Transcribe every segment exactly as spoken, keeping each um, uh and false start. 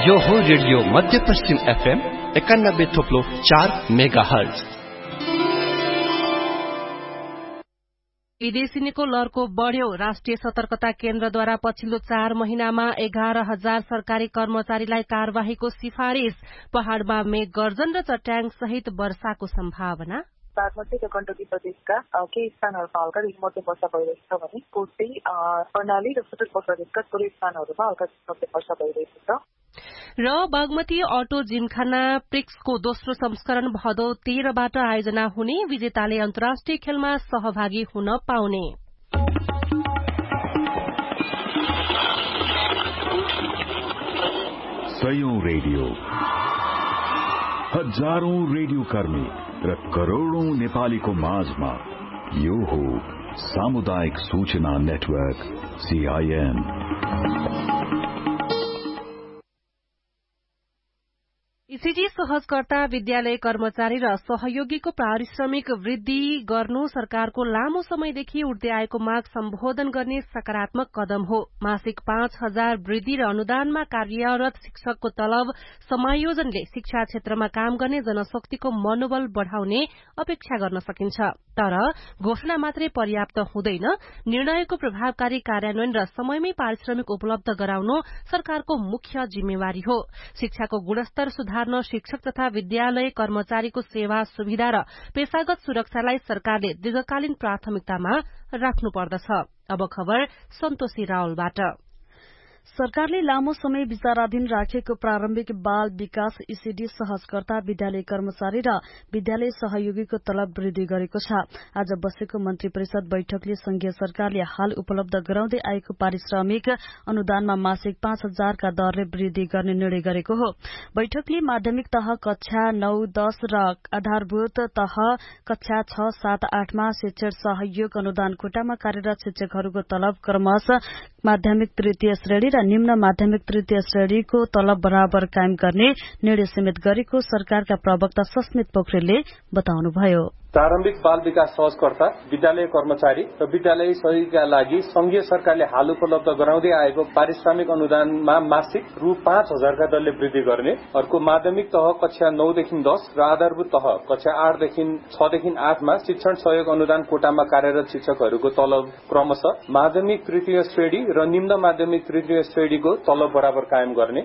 यो हो रेडियो मध्यपश्चिम एफएम एकानब्बे थोप्लो चार मेगा हर्ज। विदेशी निको लहरको बढ्यो। राष्ट्रिय सतर्कता केन्द्रद्वारा पछिल्लो चार महिनामा एघार हजार सरकारी कर्मचारीलाई कार्यवाहीको सिफारिश। पहाड़मा मेघ गर्जन र चट्याङ सहित वर्षाको सम्भावना। बागमती र गण्डकी प्रदेशका केही स्थानहरूमा हल्कादेखि मध्यम वर्षा भइरहेको छ भने कोशी, कर्णाली र सुदूर प्रदेशका थोरै स्थानहरूमा हल्कादेखि मध्यम वर्षा भइरहेको छ। र बागमती अटो जिमखाना प्रिक्सको दोस्रो संस्करण भदौ तेह्रबाट आयोजना हुने। विजेताले अन्तर्राष्ट्रिय खेलमा सहभागी हुन पाउने। सयौं रेडियो, हजारौं रेडियो कर्मी र करोड़ौं नेपालीको माझमा यो हो सामुदायिक सूचना नेटवर्क सीआईएन। ईसीजी सहजकर्ता विद्यालय कर्मचारी र सहयोगीको पारिश्रमिक वृद्धि गर्नु सरकारको लामो समयदेखि उठ्दै आएको माग सम्बोधन गर्ने सकारात्मक कदम हो। मासिक पाँच हजार वृद्धि र अनुदानमा कार्यरत शिक्षकको तलब समायोजनले शिक्षा क्षेत्रमा काम गर्ने जनशक्तिको मनोबल बढ़ाउने अपेक्षा गर्न सकिन्छ। तर घोषणा मात्रै पर्याप्त हुँदैन। निर्णयको प्रभावकारी कार्यान्वयन र समयमै पारिश्रमिक उपलब्ध गराउनु सरकारको मुख्य जिम्मेवारी हो। शिक्षाको गुणस्तर सुधार्न शिक्षक तथा विद्यालय कर्मचारीको सेवा सुविधा र पेशागत सुरक्षालाई सरकारले दीर्घकालीन प्राथमिकतामा राख्नुपर्दछ। अब खबर सन्तोषी रावलबाट। सरकारले लामो समय विचाराधीन राखेको प्रारम्भिक बाल विकास ईसीडी सहजकर्ता विद्यालय कर्मचारी र विद्यालय सहयोगीको तलब वृद्धि गरेको छ। आज बसेको मन्त्री परिषद बैठकले संघीय सरकारले हाल उपलब्ध गराउँदै आएको पारिश्रमिक अनुदानमा मासिक पाँच हजारका दरले वृद्धि गर्ने निर्णय गरेको हो। बैठकले माध्यमिक तह कक्षा नौ दश र आधारभूत तह कक्षा छ सात आठमा शिक्षक सहयोग अनुदान कोटामा कार्यरत शिक्षकहरूको तलब क्रमशः माध्यमिक तृतीय श्रेणी र निम्न माध्यमिक तृतीय श्रेणीको तलब बराबर कायम गर्ने निर्णय समेत गरेको सरकारका प्रवक्ता सस्मित पोखरेलले बताउनुभयो। प्रारम्भिक बाल विकास सहजकर्ता विद्यालय कर्मचारी र विद्यालय सहयोगीका लागि संघीय सरकारले हाल उपलब्ध गराउँदै आएको पारिश्रमिक अनुदानमा मासिक रु पाँच हजारका दरले वृद्धि गर्ने। अर्को माध्यमिक तह कक्षा नौदेखि दश र आधारभूत तह कक्षा आठदेखि छदेखि आठमा शिक्षण सहयोग अनुदान कोटामा कार्यरत शिक्षकहरूको तलब क्रमशः माध्यमिक तृतीय श्रेणी र निम्न माध्यमिक तृतीय श्रेणीको तलब बराबर कायम गर्ने।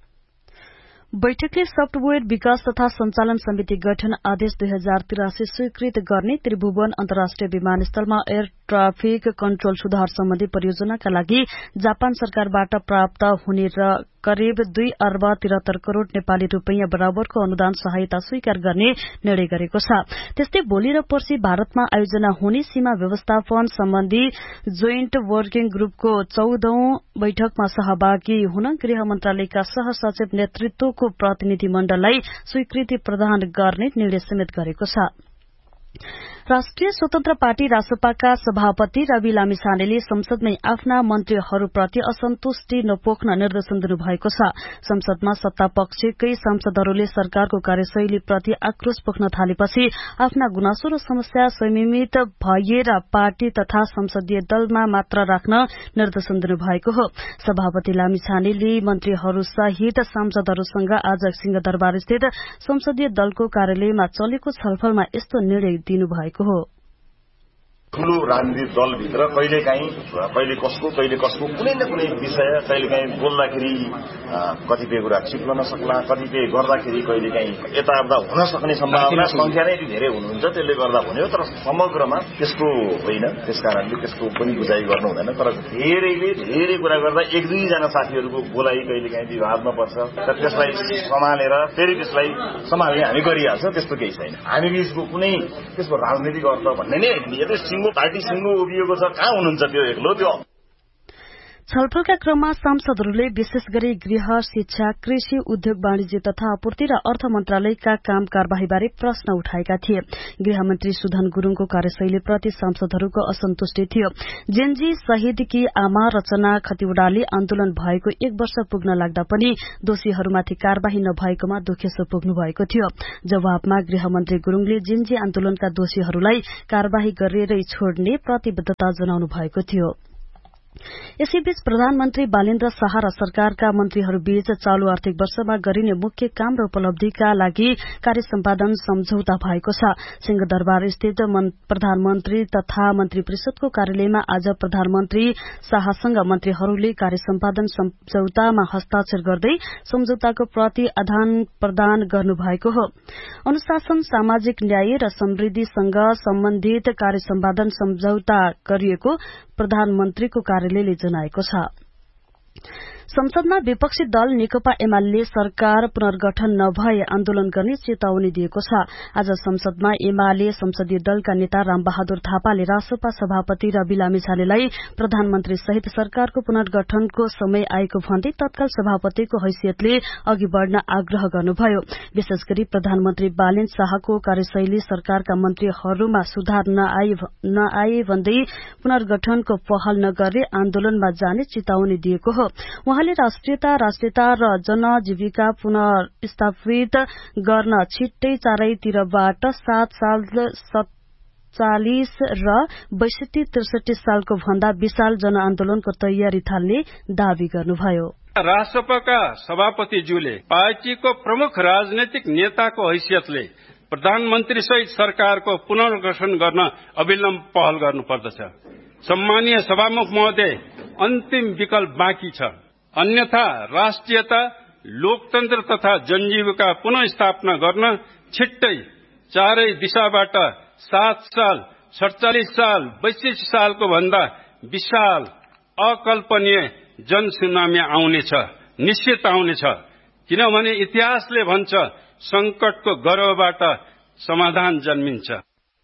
बैठकले सफ्टवेयर विकास तथा संचालन समिति गठन आदेश दुई हजार तिरासी स्वीकृत गर्ने। त्रिभुवन अन्तर्राष्ट्रिय विमानस्थलमा एयर ट्राफिक कन्ट्रोल सुधार सम्बन्धी परियोजनाका लागि जापान सरकारबाट प्राप्त हुने र करिब दुई अर्ब तिहत्तर करोड़ नेपाली रूपैयाँ बराबरको अनुदान सहायता स्वीकार गर्ने निर्णय गरेको छ। त्यस्तै भोलि र पर्सि भारतमा आयोजना हुने सीमा व्यवस्थापन सम्बन्धी जोइन्ट वर्किङ ग्रुपको चौधौं बैठकमा सहभागी हुन गृह मन्त्रालयका सहसचिव नेतृत्वको प्रतिनिधि मण्डललाई स्वीकृति प्रदान गर्ने निर्णय समेत गरेको छ। राष्ट्रिय स्वतन्त्र पार्टी रासपाका सभापति रवि लामिछानेले संसदमै आफ्ना मन्त्रीहरूप्रति असन्तुष्टि नपोख्न निर्देशन दिनुभएको छ। संसदमा सत्ता पक्षकै सांसदहरूले सरकारको कार्यशैलीप्रति आक्रोश पोख्न थालेपछि आफ्ना गुनासो र समस्या संयमित भएर पार्टी तथा संसदीय दलमा मात्र राख्न निर्देशन दिनुभएको हो। सभापति लामिछानेले मन्त्रीहरूसहित सांसदहरूसँग आज सिंहदरबारस्थित संसदीय दलको कार्यालयमा चलेको छलफलमा यस्तो निर्णय दिनुभएको हो। ठूलो राजनीतिक दलभित्र कहिलेकाहीँ कहिले कसको कहिले कसको कुनै न कुनै विषय कहिलेकाहीँ बोल्दाखेरि कतिपय कुरा चिप्लन सक्ला, कतिपय गर्दाखेरि कहिलेकाहीँ यताउता हुन सक्ने सम्भावना संख्या नै धेरै हुनुहुन्छ। त्यसले गर्दा भन्यो, तर समग्रमा त्यस्तो होइन। त्यसकारणले त्यसको पनि बुझाइ गर्नु हुँदैन। तर धेरैले धेरै कुरा गर्दा एक दुईजना साथीहरूको बोलाइ कहिलेकाहीँ विवादमा पर्छ र त्यसलाई सम्हालेर फेरि त्यसलाई सम्हाल्ने हामी गरिहाल्छ। त्यस्तो केही छैन। हामी बीचको कुनै त्यसको राजनीतिक अर्थ भन्ने नै होइन। पार्टी सिंह उभिएको छ, कहाँ हुनुहुन्छ त्यो एक्लो त्यो। छलफलका क्रममा सांसदहरूले विशेष गरी गृह, शिक्षा, कृषि, उद्योग वाणिज्य तथा आपूर्ति र अर्थ मन्त्रालयका काम कार्यवाहीबारे प्रश्न उठाएका थिए। गृहमन्त्री सुधन गुरूङको कार्यशैलीप्रति सांसदहरूको असन्तुष्टि थियो। जेनजी शहीदकी आमा रचना खतिवड़ाले आन्दोलन भएको एक वर्ष पुग्न लाग्दा पनि दोषीहरूमाथि कार्यवाही नभएकोमा दुखेसो पुग्नु भएको थियो। जवाबमा गृहमन्त्री गुरूङले जेनजी आन्दोलनका दोषीहरूलाई कार्यवाही गरेरै छोड्ने प्रतिबद्धता जनाउनु भएको थियो। यसैबीच प्रधानमन्त्री बालेन्द्र शाह र सरकारका मन्त्रीहरूबीच चालू आर्थिक वर्षमा गरिने मुख्य काम र उपलब्धिका लागि कार्य सम्पादन सम्झौता भएको छ। सिंहदरबार स्थित प्रधानमन्त्री तथा मन्त्री परिषदको कार्यालयमा आज प्रधानमन्त्री शाहसँग मन्त्रीहरूले कार्य सम्पादन सम्झौतामा हस्ताक्षर गर्दै सम्झौताको प्रति आदान प्रदान गर्नुभएको हो। अनुशासन, सामाजिक न्याय र समृद्धिसँग सम्बन्धित कार्य सम्पादन सम्झौता गरिएको प्रधानमन्त्रीको कार्यालयले जनाएको छ। संसदमा विपक्षी दल नेकपा एमाले सरकार पुनर्गठन नभए आन्दोलन गर्ने चेतावनी दिएको छ। आज संसदमा एमाले संसदीय दलका नेता रामबहादुर थापाले रासपा सभापति रवि लामिछानेलाई प्रधानमन्त्री सहित सरकारको पुनर्गठनको समय आएको भन्दै तत्काल सभापतिको हैसियतले अघि बढ़न आग्रह गर्नुभयो। विशेष गरी प्रधानमन्त्री बालेन शाहको कार्यशैली सरकारका मन्त्रीहरूमा सुधार नआए भन्दै पुनर्गठनको पहल नगर्ने आन्दोलनमा जाने चेतावनी दिएको हो। उहाँले राष्ट्रियता राष्ट्रियता र जनजीविका पुनर्स्थापित गर्न छिट्टै चारैतिरबाट सात साल सत्तालीस र बैसठी त्रिसठी सालको भन्दा विशाल जनआन्दोलनको तयारी थाल्ने दावी गर्नुभयो। राष्ट्रपतिका सभापतिज्यूले पार्टीको प्रमुख राजनैतिक नेताको हैसियतले प्रधानमन्त्री सहित सरकारको पुनर्गठन गर्न अविलम्ब पहल गर्नुपर्दछ। सम्मानीय सभामुख महोदय, अन्तिम विकल्प बाँकी छ, अन्यथा राष्ट्रियता, लोकतन्त्र तथा जनजीविका पुनः स्थापना गर्न छिट्टै चारै दिशाबाट सात साल सडचालिस साल बैसठी सालको भन्दा विशाल अकल्पनीय जनसुनामी आउनेछ, निश्चित आउनेछ। किनभने इतिहासले भन्छ संकटको गर्भबाट समाधान जन्मिन्छ।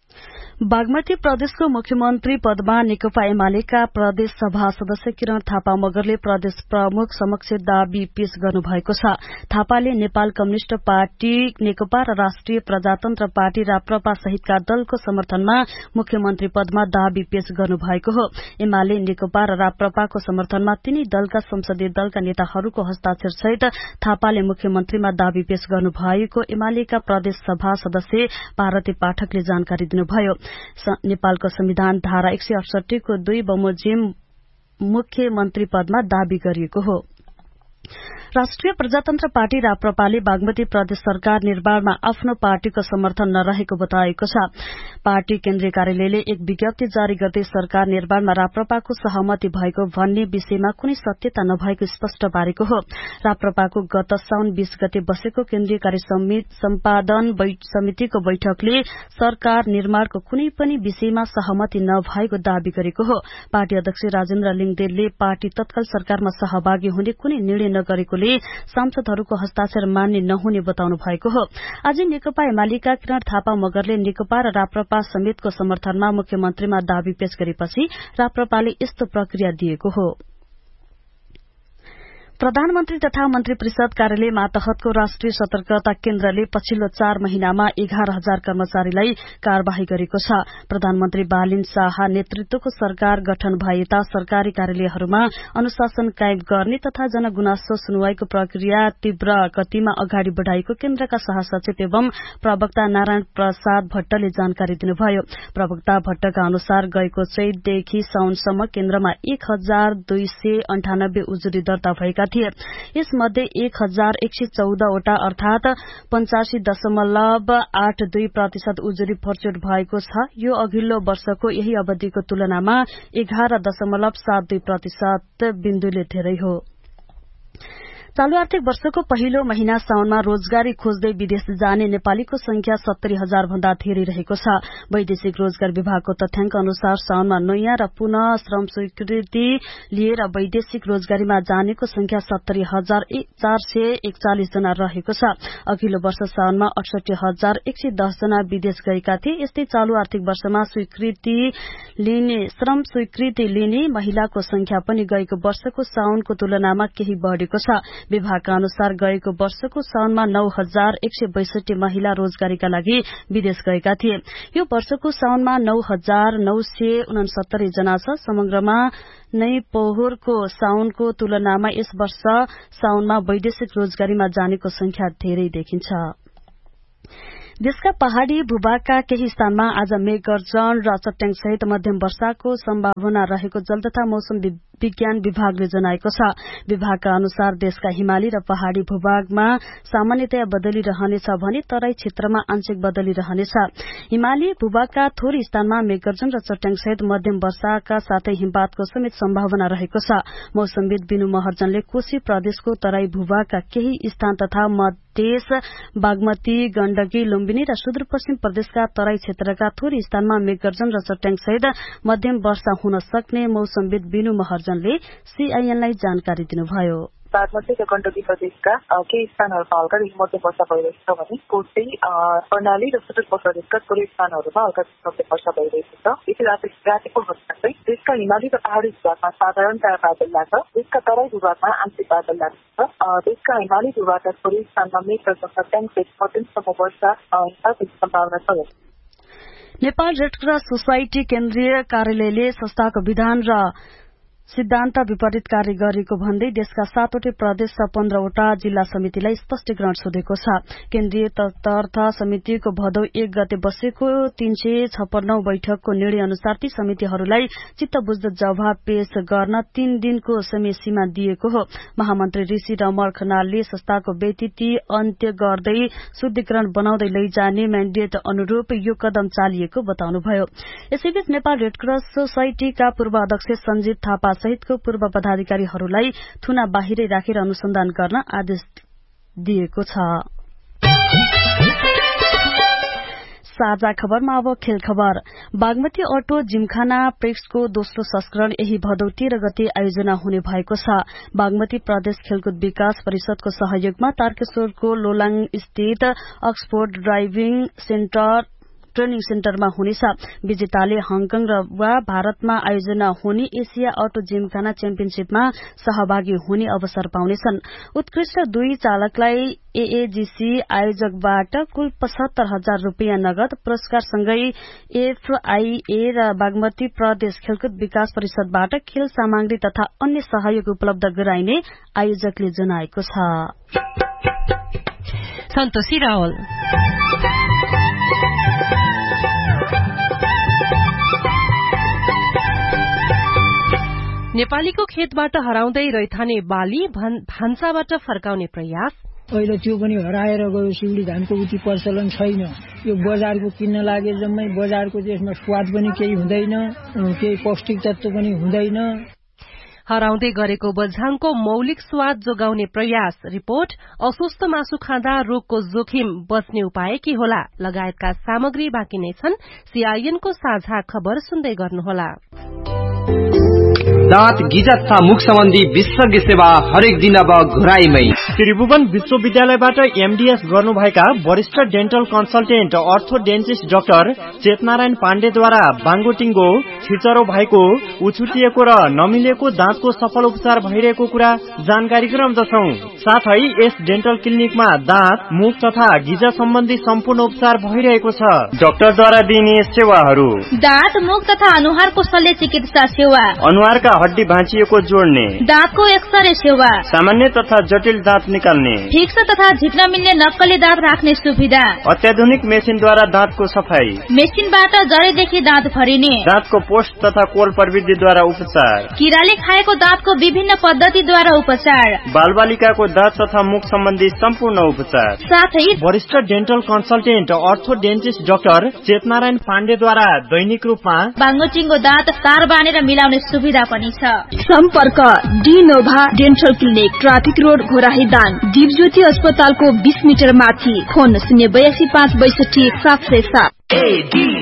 बागमती प्रदेशको मुख्यमन्त्री पदमा नेकपा एमालेका प्रदेश सभा सदस्य किरण थापा मगरले प्रदेश प्रमुख समक्ष दावी पेश गर्नुभएको छ। थापाले नेपाल कम्युनिष्ट पार्टी नेकपा र राष्ट्रिय प्रजातन्त्र पार्टी राप्रपा सहितका दलको समर्थनमा मुख्यमन्त्री पदमा दावी पेश गर्नुभएको हो। एमाले, नेकपा र राप्रपाको समर्थनमा तिनै दलका संसदीय दलका नेताहरूको हस्ताक्षर सहित थापाले मुख्यमन्त्रीमा दावी पेश गर्नुभएको एमालेका प्रदेश सभा सदस्य भारती पाठकले जानकारी दिनुभयो। नेपालको संविधान धारा एक सय अडसठी को दुई बमोजिम मुख्यमन्त्री पदमा दावी गरिएको हो। राष्ट्रिय प्रजातन्त्र पार्टी राप्रपाले बागमती प्रदेश सरकार निर्माणमा आफ्नो पार्टीको समर्थन नरहेको बताएको छ। पार्टी केन्द्रीय कार्यालयले एक विज्ञप्ति जारी गर्दै सरकार निर्माणमा राप्रपाको सहमति भएको भन्ने विषयमा कुनै सत्यता नभएको स्पष्ट पारेको हो। राप्रपाको गत साउन बीस गते बसेको केन्द्रीय कार्य सम्पादन समितिको बैठकले सरकार निर्माणको कुनै पनि विषयमा सहमति नभएको दावी गरेको हो। पार्टी अध्यक्ष राजेन्द्र लिङदेलले पार्टी तत्काल सरकारमा सहभागी हुने कुनै निर्णय नगरेकोले सांसदहरूको हस्ताक्षर मान्ने नहुने बताउनु भएको हो। आज नेकपा एमालेका किरण थापा मगरले नेकपा र राप्रपा समेतको समर्थनमा मुख्यमन्त्रीमा दावी पेश गरेपछि राप्रपाले यस्तो प्रक्रिया दिएको हो। प्रधानमन्त्री तथा मन्त्री परिषद कार्यालय मातहतको राष्ट्रिय सतर्कता केन्द्रले पछिल्लो चार महिनामा एघार हजार कर्मचारीलाई कार्यवाही गरेको छ। प्रधानमन्त्री बालिन शाह नेतृत्वको सरकार गठन भएता सरकारी कार्यालयहरूमा अनुशासन कायम गर्ने तथा जनगुनासो सुनवाईको प्रक्रिया तीव्र गतिमा अगाडि बढ़ाएको केन्द्रका सहसचिव एवं प्रवक्ता नारायण प्रसाद भट्टले जानकारी दिनुभयो। प्रवक्ता भट्टका अनुसार गएको चैतदेखि साउनसम्म केन्द्रमा एक हजार दुई सय अन्ठानब्बे उजुरी दर्ता भएका थिए। यसमध्ये एक हजार एक सय चौधवटा अर्थात पञ्चासी दशमलव आठ दुई प्रतिशत उजुरी प्रचुर भएको छ। यो अघिल्लो वर्षको यही अवधिको तुलनामा एघार दशमलव सात दुई प्रतिशत बिन्दुले धेरै हो। चालू आर्थिक वर्षको पहिलो महिना साउनमा रोजगारी खोज्दै विदेश जाने नेपालीको संख्या सत्तरी हजार भन्दा धेरै रहेको छ। वैदेशिक रोजगार विभागको तथ्याङ्क अनुसार साउनमा नयाँ र पुनः श्रम स्वीकृति लिएर वैदेशिक रोजगारीमा जानेको संख्या सत्तरी हजार चार सय एकचालिस जना रहेको छ। अघिल्लो वर्ष साउनमा अडसठी हजार एक सय दस जना विदेश गएका थिए। यस्तै चालू आर्थिक वर्षमा स्वीकृति लिने श्रम स्वीकृति लिने महिलाको संख्या पनि गएको वर्षको साउनको तुलनामा केही बढ़ेको छ। विभागका अनुसार गएको वर्षको साउनमा नौ हजार एक सय बैसठी महिला रोजगारीका लागि विदेश गएका थिए। यो वर्षको साउनमा नौ हजार नौ सय उनसत्तरी जना छ। समग्रमा नै पोहोरको साउनको तुलनामा यस वर्ष साउनमा वैदेशिक रोजगारीमा जानेको संख्या धेरै देखिन्छ। देशका पहाड़ी भूभागका केही स्थानमा आज मेघगर्जन र चट्याङ सहित मध्यम वर्षाको सम्भावना रहेको जल तथा मौसम विज्ञान विभागले जनाएको छ। विभागका अनुसार देशका हिमाली र पहाड़ी भूभागमा सामान्यतया बदली रहनेछ भने तराई क्षेत्रमा आंशिक बदली रहनेछ। हिमाली भूभागका थोरै स्थानमा मेघगर्जन र चट्याङ सहित मध्यम वर्षाका साथै हिमपातको समेत सम्भावना रहेको छ। मौसमविद बिनु महर्जनले कोशी प्रदेशको तराई भूभागका केही स्थान तथा मधेस, बागमती, गण्डकी, लुम्बिनी र सुदूरपश्चिम प्रदेशका तराई क्षेत्रका थोरै स्थानमा मेघगर्जन र चट्याङ सहित मध्यम वर्षा हुन सक्ने मौसमविद बिनु महर्जनले सीआईएनलाई जानकारी दिनुभयो। बागमती र गण्डकी प्रदेशका केही स्थानहरूमा हल्कादेखि मध्यम वर्षा भइरहेको छ भने कोशी, कर्णाली र सुदूरपश्चिम प्रदेशका थोरै स्थानहरूमा हल्कादेखि मध्यम वर्षा भइरहेको छ। यति रातिको घटना चाहिँ देशका हिमाली र पहाड़ी भूभागमा साधारणतया बादल लाग्छ, देशका तराई भूभागमा आंशिक बादल लाग्छ। देशका हिमाली भूभागका थोरै स्थानमा मेघगर्जन चट्याङसहित मध्यमसम्म वर्षा हुने सम्भावना छ। नेपाल रेडक्रस सोसाइटी केन्द्रीय कार्यालयले संस्थाको विधान र सिद्धान्त विपरीत कार्य गरेको भन्दै देशका सातवटै प्रदेश र पन्ध्रवटा जिल्ला समितिलाई स्पष्टीकरण सोधेको छ। केन्द्रीय तटस्थ समितिको भदौ एक गते बसेको तीन सय छप्पन्न बैठकको निर्णय अनुसार ती समितिहरूलाई चित्तबुझ्दो जवाब पेश गर्न तीन दिनको समय सीमा दिएको हो। महामन्त्री ऋषि रमण खनालले संस्थाको व्यतिथि अन्त्य गर्दै शुद्धिकरण बनाउँदै लैजाने म्याण्डेट अनुरूप यो कदम चालिएको बताउनुभयो। यसैबीच नेपाल रेडक्रस सोसाइटीका पूर्व अध्यक्ष सञ्जीव थापा सहितको पूर्व पदाधिकारीहरूलाई थुना बाहिरै राखेर अनुसन्धान गर्न आदेश दिएको छ। साझा खबरमा अब खेल खबर। बागमती अटो जिमखाना प्रेक्सको दोस्रो संस्करण यही भदौ तेह्र गते आयोजना हुने भएको छ। बागमती प्रदेश खेलकुद विकास परिषदको सहयोगमा तारकेश्वरको लोलाङ स्थित अक्सफोर्ड ड्राइभिङ सेन्टर ट्रेनिङ सेन्टरमा हुनेछ। विजेताले हङकङ र वा भारतमा आयोजना हुने एसिया अटो जिमखाना च्याम्पियनशीपमा सहभागी हुने अवसर पाउनेछन्। उत्कृष्ट दुई चालकलाई एएजीसी आयोजकबाट कुल पचहत्तर हजार रूपियाँ नगद पुरस्कारसँगै एफआईए र बागमती प्रदेश खेलकुद विकास परिषदबाट खेल सामग्री तथा अन्य सहयोग उपलब्ध गराइने आयोजकले जनाएको छ। सन्तोषी रावल नेपालीको खेतबाट हराउँदै रैथाने बाली भान्साबाट फर्काउने प्रयास। अहिले त्यो पनि हराएर गयो। सिउली धानको उति प्रचलन छैन। यो बजारको किन्न लागे जम्मै बजारको त्यसमा स्वाद पनि केही हुँदैन, केही पौष्टिक तत्व पनि हुँदैन। हराउँदै गरेको बझाङको मौलिक स्वाद जोगाउने प्रयास। रिपोर्ट अस्वस्थ मासु खाँदा रोगको जोखिम बच्ने उपाय के होला लगायतका सामग्री बाँकी नै छन्। सीआईएनको साझा खबर सुन्दै गर्नुहोला। दाँत गिजा तथा मुख सम्बन्धी विशेषज्ञ सेवा हरेक दिन अब घुराईमै। त्रिभुवन विश्वविद्यालयबाट एमडीएस गर्नुभएका वरिष्ठ डेन्टल कन्सल्टेन्ट अर्थोडेन्टिस्ट डाक्टर चेतनारायण पाण्डेद्वारा बाङ्गोटिङ्गो छिचरो भएको, उछुटिएको र नमिलेको दाँतको सफल उपचार भइरहेको कुरा जानकारी गराउँदछौ। साथै यस डेन्टल क्लिनिकमा दाँत, मुख तथा गिजा सम्बन्धी सम्पूर्ण उपचार भइरहेको छ। डाक्टरद्वारा दिइने सेवाहरू: दाँत, मुख तथा अनुहारको शल्य चिकित्सा सेवा, अनुहारका हड्डी भाँचिएको जोड्ने, दाँतको एक्सरे सेवा, सामान्य तथा जटिल दाँत निकाल्ने, फिक्स तथा झिक्न मिल्ने नक्कली दाँत राख्ने सुविधा, अत्याधुनिक मेसिनद्वारा दाँतको सफाई, मेसिनबाट जडेदेखि दाँत भरिने, दाँतको पोस्ट तथा कोल प्रविधिद्वारा उपचार, किराले खाएको दाँतको विभिन्न पद्धतिद्वारा उपचार, बालबालिकाको दाँत तथा मुख सम्बन्धी सम्पूर्ण उपचार, साथै वरिष्ठ डेन्टल कन्सल्टेन्ट अर्थोडेन्टिस्ट डाक्टर चेतनारायण पाण्डेद्वारा दैनिक रूपमा बाङ्गोटिङ्गो दाँत तार बानेर मिलाउने सुविधा पनि छ। सम्पर्क डिनोभा dental clinic, traffic road, Ghorahi Dang, Dipjyoti अस्पतालको बीस मिटर माथि। फोन शून्य बयासी पाँच बैसठी सात सय सात।